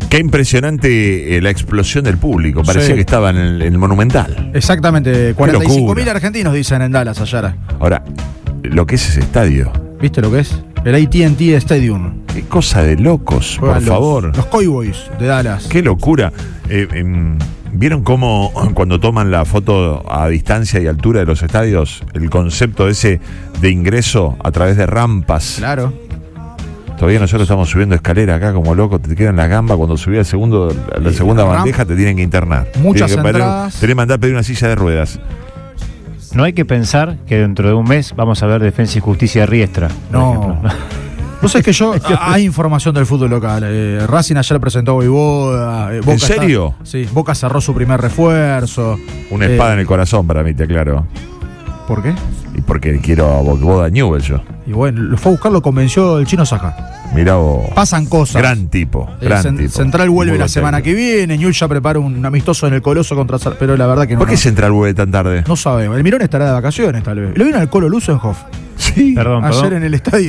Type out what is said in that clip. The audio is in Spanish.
Qué impresionante la explosión del público. Parecía que estaba en el Monumental. Exactamente. 45.000 argentinos dicen en Dallas, Ayara. Ahora, lo que es ese estadio. ¿Viste lo que es? El AT&T Stadium. Qué cosa de locos, por favor. Los Cowboys de Dallas. Qué locura. ¿Vieron cómo cuando toman la foto a distancia y altura de los estadios, el concepto ese de ingreso a través de rampas? Claro. Todavía nosotros estamos subiendo escalera acá como locos, te quedan las gambas. Cuando subí la segunda bandeja te tienen que internar. Muchas entradas. Tenés que mandar a pedir una silla de ruedas. No hay que pensar que dentro de un mes vamos a ver Defensa y Justicia Riestra. No. No sé, es que hay información del fútbol local. Racing ayer presentó a Voivoda. Boca ¿En serio? Sí, Boca cerró su primer refuerzo. Una espada en el corazón para mí, te aclaro. ¿Por qué? Y porque quiero a Voivoda Newell yo. Y bueno, lo fue a buscar, lo convenció el Chino Saja. Mirá vos. Pasan cosas. Gran tipo. Tipo. Central vuelve la semana que viene. Newell ya prepara un amistoso en el Coloso contra... Pero la verdad que no. ¿Por qué Central vuelve tan tarde? No sabemos. El Mirón estará de vacaciones, tal vez. ¿Lo vino al Colo Lusenhoff? Sí. Perdón. Ayer en el estadio.